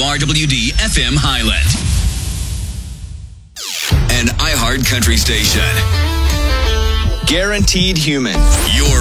WRWD FM Highland. An iHeart country station. Guaranteed Human. Your